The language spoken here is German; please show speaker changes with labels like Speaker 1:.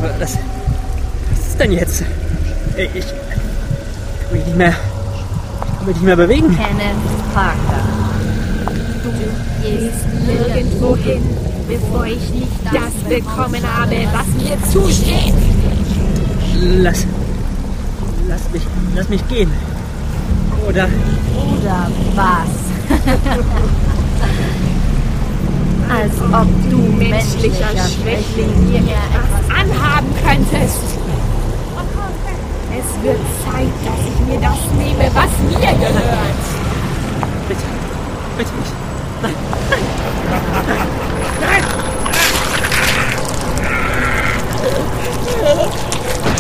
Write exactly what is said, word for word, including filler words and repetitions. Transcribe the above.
Speaker 1: Aber das... Was ist denn jetzt? Ich... Ich kann mich nicht mehr... Ich kann mich nicht mehr bewegen.
Speaker 2: Kenneth Parker.
Speaker 3: Du gehst nirgendwo hin, bevor ich nicht das bekommen habe, was mir zusteht.
Speaker 1: Lass... Lass mich... Lass mich gehen. Oder...
Speaker 2: Oder was? Als ob du menschlicher Schwächling mir etwas
Speaker 3: anhaben könntest. Es wird Zeit, dass ich mir das nehme, was mir gehört.
Speaker 1: Bitte. Bitte nicht. Nein. Nein. Nein.